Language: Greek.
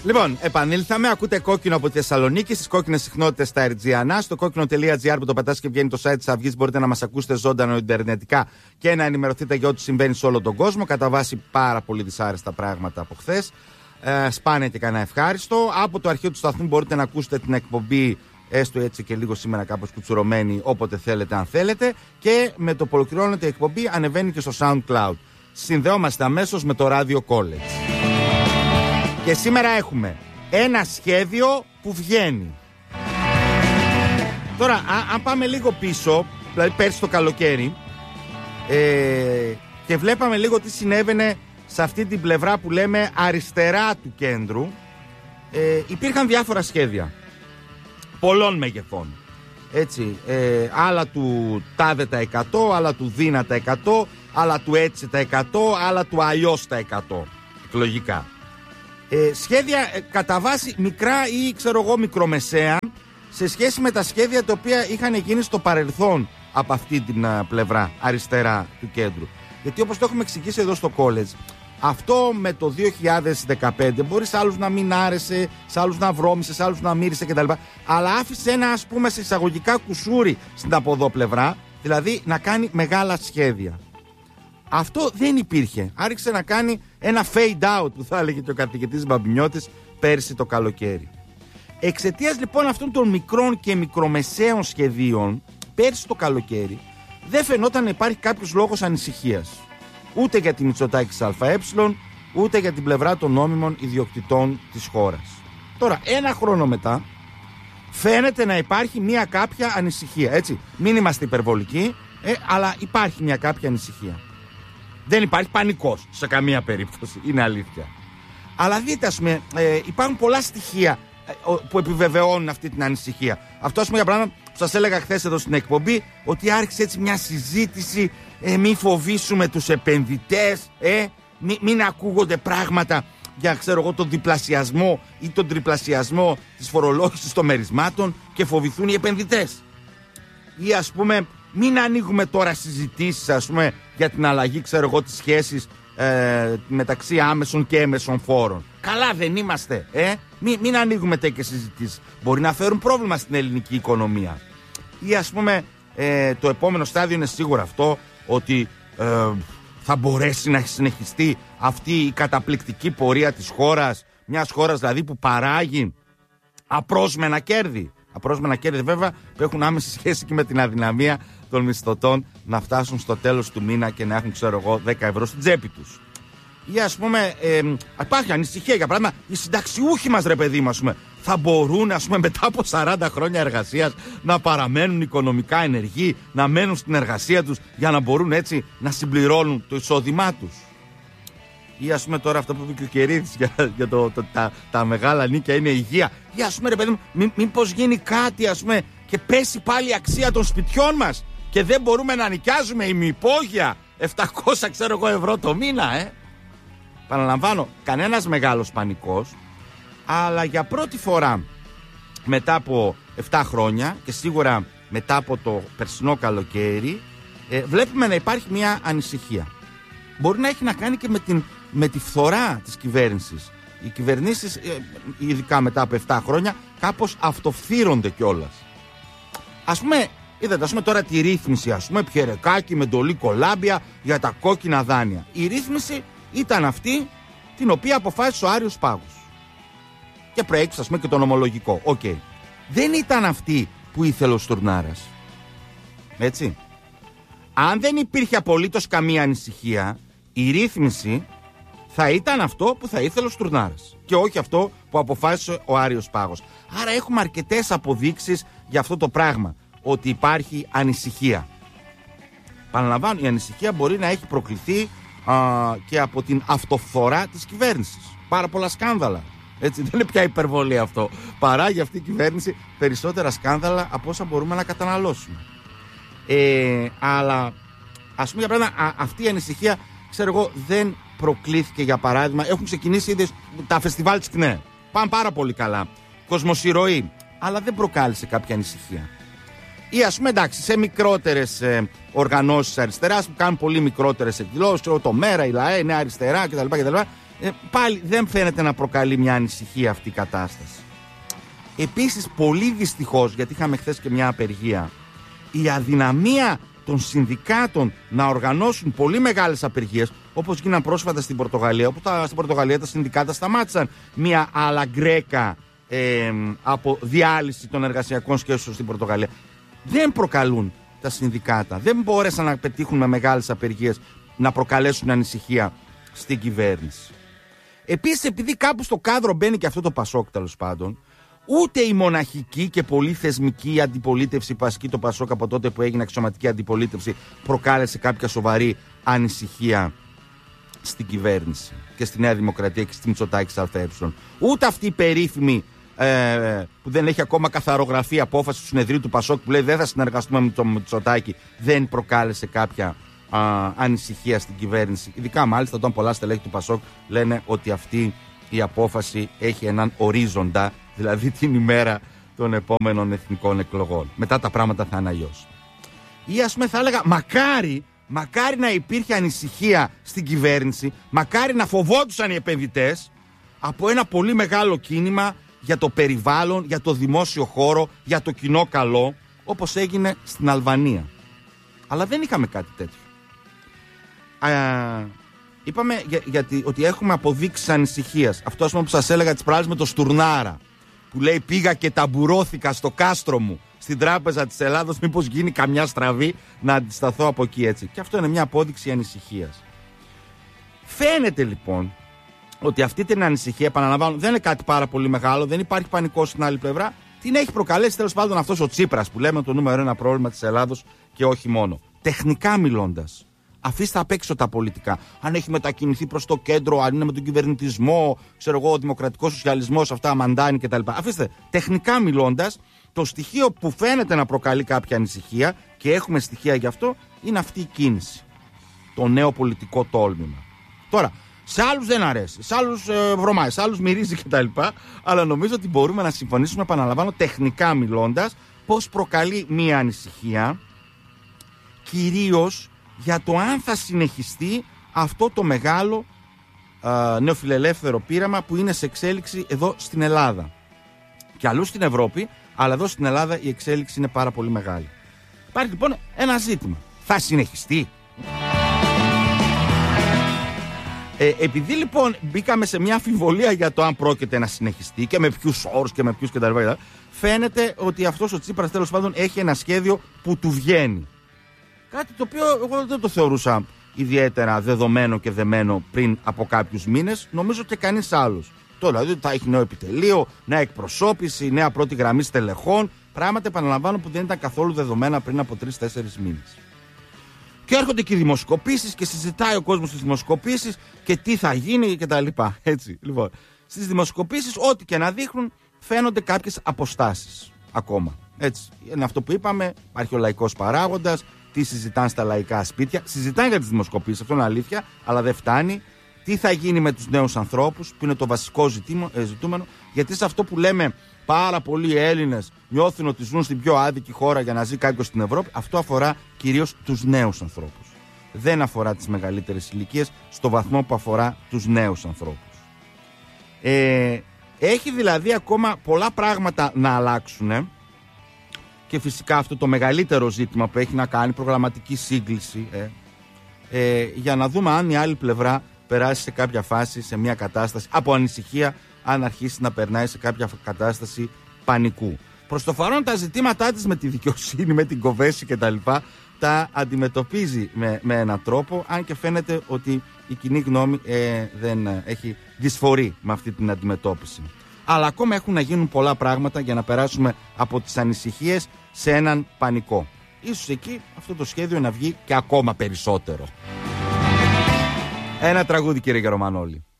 Λοιπόν, επανήλθαμε. Ακούτε Κόκκινο από τη Θεσσαλονίκη, στις κόκκινες συχνότητες στα Ερτζιανά. Στο κόκκινο.gr που το πατάς και βγαίνει το site της Αυγής, μπορείτε να μας ακούσετε ζωντανό ιντερνετικά και να ενημερωθείτε για ό,τι συμβαίνει σε όλο τον κόσμο. Κατά βάση πάρα πολύ δυσάρεστα πράγματα από χθες. Σπάνια και κανένα ευχάριστο. Από το αρχείο του σταθμού μπορείτε να ακούσετε την εκπομπή, έστω έτσι και λίγο σήμερα κάπως κουτσουρωμένη, όποτε θέλετε, αν θέλετε. Και με το που ολοκληρώνεται η εκπομπή, ανεβαίνει και στο SoundCloud. Συνδεόμαστε αμέσως με το Radio College. Και σήμερα έχουμε ένα σχέδιο που βγαίνει. Τώρα, αν πάμε λίγο πίσω, δηλαδή πέρσι το καλοκαίρι, και βλέπαμε λίγο τι συνέβαινε σε αυτή την πλευρά που λέμε αριστερά του κέντρου, υπήρχαν διάφορα σχέδια πολλών μεγεθών. Έτσι, άλλα του τάδε τα 100, άλλα του δίνα τα 100, άλλα του έτσι τα 100, άλλα του αλλιώς τα 100, εκλογικά. Σχέδια κατά βάση μικρά ή ξέρω εγώ μικρομεσαία σε σχέση με τα σχέδια τα οποία είχαν γίνει στο παρελθόν από αυτή την πλευρά αριστερά του κέντρου. Γιατί όπως το έχουμε εξηγήσει εδώ στο college, αυτό με το 2015 μπορεί σε άλλους να μην άρεσε, σε άλλους να βρώμησε, σε άλλους να μύρισε κτλ. Αλλά άφησε ένα, ας πούμε, σε εισαγωγικά κουσούρι στην από εδώ πλευρά, δηλαδή να κάνει μεγάλα σχέδια. Αυτό δεν υπήρχε. Άρχισε να κάνει ένα fade out, που θα έλεγε και ο καθηγητής Μπαμπινιώτης πέρσι το καλοκαίρι. Εξαιτίας λοιπόν αυτών των μικρών και μικρομεσαίων σχεδίων, πέρσι το καλοκαίρι δεν φαινόταν να υπάρχει κάποιος λόγος ανησυχίας. Ούτε για τη Μητσοτάκης ΑΕ, ούτε για την πλευρά των νόμιμων ιδιοκτητών της χώρας. Τώρα, ένα χρόνο μετά, φαίνεται να υπάρχει μια κάποια ανησυχία. Έτσι, μην είμαστε υπερβολικοί, αλλά υπάρχει μια κάποια ανησυχία. Δεν υπάρχει πανικός σε καμία περίπτωση, είναι αλήθεια. Αλλά δείτε, ας πούμε, υπάρχουν πολλά στοιχεία που επιβεβαιώνουν αυτή την ανησυχία. Αυτό, ας πούμε, για πράγμα που σας έλεγα χθες εδώ στην εκπομπή, ότι άρχισε έτσι μια συζήτηση, μην φοβήσουμε τους επενδυτές, μην ακούγονται πράγματα για, ξέρω εγώ, τον διπλασιασμό ή τον τριπλασιασμό της φορολόγησης των μερισμάτων και φοβηθούν οι επενδυτές. Ή, ας πούμε, μην ανοίγουμε τώρα συζητήσεις, ας πούμε, για την αλλαγή, ξέρω εγώ, της σχέσης μεταξύ άμεσων και έμεσων φόρων. Καλά δεν είμαστε, μην ανοίγουμε τέτοιες συζητήσεις. Μπορεί να φέρουν πρόβλημα στην ελληνική οικονομία. Ή, ας πούμε, το επόμενο στάδιο είναι σίγουρα αυτό, ότι θα μπορέσει να συνεχιστεί αυτή η καταπληκτική πορεία της χώρας, μιας χώρας δηλαδή που παράγει απρόσμενα κέρδη. Απρόσμενα κέρδη βέβαια που έχουν άμεση σχέση και με την αδυναμία των μισθωτών να φτάσουν στο τέλος του μήνα και να έχουν, ξέρω εγώ, 10 ευρώ στην τσέπη τους. Ή, ας πούμε, υπάρχει ανησυχία για παράδειγμα, οι συνταξιούχοι μας, ρε παιδί μας, θα μπορούν, ας πούμε, μετά από 40 χρόνια εργασίας να παραμένουν οικονομικά ενεργοί, να μένουν στην εργασία τους για να μπορούν έτσι να συμπληρώνουν το εισόδημά τους. Ή, ας πούμε, τώρα αυτό που είπε και ο Κερίδης για τα μεγάλα νίκια είναι υγεία. Ή, ας πούμε, ρε παιδί μου, μήπως γίνει κάτι, ας πούμε, και πέσει πάλι η αξία των σπιτιών μας και δεν μπορούμε να νοικιάζουμε ημιυπόγεια 700, ξέρω εγώ, ευρώ το μήνα, Παραλαμβάνω, κανένας μεγάλος πανικός, αλλά για πρώτη φορά μετά από 7 χρόνια και σίγουρα μετά από το περσινό καλοκαίρι, βλέπουμε να υπάρχει μια ανησυχία. Μπορεί να έχει να κάνει και με τη φθορά της κυβέρνησης. Οι κυβερνήσεις, ειδικά μετά από 7 χρόνια, κάπως αυτοφθύρονται κιόλας. Ας πούμε, είδατε, ας πούμε τώρα τη ρύθμιση, ας πούμε, Πιερεκάκη με εντολή Κολάμπια για τα κόκκινα δάνεια. Η ρύθμιση ήταν αυτή την οποία αποφάσισε ο Άριος Πάγος. Και προέκυψε, ας πούμε, και το νομολογικό. Okay. Δεν ήταν αυτή που ήθελε ο Στουρνάρας. Έτσι. Αν δεν υπήρχε απολύτως καμία ανησυχία, η ρύθμιση θα ήταν αυτό που θα ήθελε ο Στουρνάρας και όχι αυτό που αποφάσισε ο Άριος Πάγος. Άρα έχουμε αρκετές αποδείξεις για αυτό το πράγμα, ότι υπάρχει ανησυχία. Παραλαμβάνω, η ανησυχία μπορεί να έχει προκληθεί και από την αυτοφθορά της κυβέρνησης. Πάρα πολλά σκάνδαλα. Έτσι, δεν είναι πια υπερβολή αυτό. Παράγει αυτή η κυβέρνηση περισσότερα σκάνδαλα από όσα μπορούμε να καταναλώσουμε. Αλλά, ας πούμε, για παράδειγμα, αυτή η ανησυχία, ξέρω εγώ, δεν προκλήθηκε, για παράδειγμα. Έχουν ξεκινήσει ήδη τα φεστιβάλ της ΚΝΕ. Πάνε πάρα πολύ καλά. Κοσμοσυρωή. Αλλά δεν προκάλεσε κάποια ανησυχία. Ή, ας πούμε, εντάξει, σε μικρότερες οργανώσεις αριστεράς που κάνουν πολύ μικρότερες εκδηλώσεις, το ΜΕΡΑ, η ΛΑΕ, Νέα Αριστερά κτλ. πάλι δεν φαίνεται να προκαλεί μια ανησυχία αυτή η κατάσταση. Επίσης, πολύ δυστυχώς, γιατί είχαμε χθες και μια απεργία, η αδυναμία των συνδικάτων να οργανώσουν πολύ μεγάλες απεργίες, όπως γίναν πρόσφατα στην Πορτογαλία, όπου στην Πορτογαλία τα συνδικάτα σταμάτησαν μια αλαγκρέκα από διάλυση των εργασιακών σχέσεων στην Πορτογαλία. Δεν προκαλούν τα συνδικάτα, δεν μπόρεσαν να πετύχουν με μεγάλες απεργίες να προκαλέσουν ανησυχία στην κυβέρνηση. Επίσης, επειδή κάπου στο κάδρο μπαίνει και αυτό το Πασόκ, τέλος πάντων, ούτε η μοναχική και πολύ θεσμική αντιπολίτευση που ασκεί το Πασόκ από τότε που έγινε αξιωματική αντιπολίτευση προκάλεσε κάποια σοβαρή ανησυχία στην κυβέρνηση και στη Νέα Δημοκρατία και στη Μητσοτάκη ΑΕ. Ούτε αυτή η περίφημη που δεν έχει ακόμα καθαρογραφεί απόφαση του συνεδρίου του Πασόκ που λέει δεν θα συνεργαστούμε με τον Μητσοτάκη, δεν προκάλεσε κάποια ανησυχία στην κυβέρνηση. Ειδικά μάλιστα όταν πολλά στελέχη του Πασόκ λένε ότι αυτή η απόφαση έχει έναν ορίζοντα, δηλαδή την ημέρα των επόμενων εθνικών εκλογών. Μετά τα πράγματα θα είναι αλλιώς. Ή ας πούμε θα έλεγα μακάρι να υπήρχε ανησυχία στην κυβέρνηση, μακάρι να φοβόντουσαν οι επενδυτές από ένα πολύ μεγάλο κίνημα για το περιβάλλον, για το δημόσιο χώρο, για το κοινό καλό, όπως έγινε στην Αλβανία. Αλλά δεν είχαμε κάτι τέτοιο. Είπαμε ότι έχουμε αποδείξεις ανησυχίας. Αυτό ας πούμε που σας έλεγα τις προάλλες με το Στουρνάρα, που λέει πήγα και ταμπουρώθηκα στο κάστρο μου στην Τράπεζα της Ελλάδος, μήπως γίνει καμιά στραβή να αντισταθώ από εκεί έτσι. Και αυτό είναι μια απόδειξη ανησυχίας. Φαίνεται λοιπόν ότι αυτή την ανησυχία, επαναλαμβάνω, δεν είναι κάτι πάρα πολύ μεγάλο, δεν υπάρχει πανικός στην άλλη πλευρά. Την έχει προκαλέσει τέλος πάντων αυτός ο Τσίπρας που λέμε το νούμερο ένα πρόβλημα της Ελλάδος και όχι μόνο. Τεχνικά μιλώντας, αφήστε απ' έξω τα πολιτικά. Αν έχει μετακινηθεί προς το κέντρο, αν είναι με τον κυβερνητισμό, ξέρω εγώ, ο δημοκρατικός σοσιαλισμός, αυτά, μαντάνι κτλ. Αφήστε, τεχνικά μιλώντας, το στοιχείο που φαίνεται να προκαλεί κάποια ανησυχία και έχουμε στοιχεία γι' αυτό είναι αυτή η κίνηση. Το νέο πολιτικό τόλμημα. Τώρα, σε άλλους δεν αρέσει, σε άλλους βρωμάει, σε άλλους μυρίζει κτλ. Αλλά νομίζω ότι μπορούμε να συμφωνήσουμε, επαναλαμβάνω, τεχνικά μιλώντας, πώς προκαλεί μία ανησυχία, κυρίως για το αν θα συνεχιστεί αυτό το μεγάλο νεοφιλελεύθερο πείραμα που είναι σε εξέλιξη εδώ στην Ελλάδα. Και αλλού στην Ευρώπη, αλλά εδώ στην Ελλάδα η εξέλιξη είναι πάρα πολύ μεγάλη. Υπάρχει λοιπόν ένα ζήτημα. Θα συνεχιστεί? Επειδή λοιπόν μπήκαμε σε μια αμφιβολία για το αν πρόκειται να συνεχιστεί και με ποιους όρους και με ποιους κτλ., φαίνεται ότι αυτός ο Τσίπρας τέλος πάντων έχει ένα σχέδιο που του βγαίνει. Κάτι το οποίο εγώ δεν το θεωρούσα ιδιαίτερα δεδομένο και δεμένο πριν από κάποιους μήνες, νομίζω και κανείς άλλος. Τώρα δηλαδή θα έχει νέο επιτελείο, νέα εκπροσώπηση, νέα πρώτη γραμμή στελεχών, πράγματα επαναλαμβάνω που δεν ήταν καθόλου δεδομένα πριν από 3-4 μήνες. Και έρχονται και οι δημοσκοπήσεις και συζητάει ο κόσμος στις δημοσκοπήσεις και τι θα γίνει κτλ. Έτσι, λοιπόν. Στις δημοσκοπήσεις, ό,τι και να δείχνουν, φαίνονται κάποιες αποστάσεις ακόμα. Έτσι. Είναι αυτό που είπαμε, υπάρχει ο λαϊκός παράγοντας, τι συζητάνε στα λαϊκά σπίτια. Συζητάνε για τις δημοσκοπήσεις, αυτό είναι αλήθεια, αλλά δεν φτάνει. Τι θα γίνει με τους νέους ανθρώπους, που είναι το βασικό ζητούμενο, γιατί σε αυτό που λέμε πάρα πολλοί Έλληνες νιώθουν ότι ζουν στην πιο άδικη χώρα για να ζει κάποιος στην Ευρώπη, αυτό αφορά κυρίως τους νέους ανθρώπους. Δεν αφορά τις μεγαλύτερες ηλικίες στο βαθμό που αφορά τους νέους ανθρώπους. Έχει δηλαδή ακόμα πολλά πράγματα να αλλάξουν και φυσικά αυτό το μεγαλύτερο ζήτημα που έχει να κάνει προγραμματική σύγκληση για να δούμε αν η άλλη πλευρά περάσει σε κάποια φάση, σε μια κατάσταση από ανησυχία, αν αρχίσει να περνάει σε κάποια κατάσταση πανικού. Προς το τα ζητήματά της με τη δικαιοσύνη, με την κοβέση κτλ. Τα αντιμετωπίζει με έναν τρόπο, αν και φαίνεται ότι η κοινή γνώμη δεν έχει δυσφορεί με αυτή την αντιμετώπιση. Αλλά ακόμα έχουν να γίνουν πολλά πράγματα για να περάσουμε από τις ανησυχίες σε έναν πανικό. Ίσως εκεί αυτό το σχέδιο να βγει και ακόμα περισσότερο. Ένα τραγούδι, κύριε Γερομανόλη.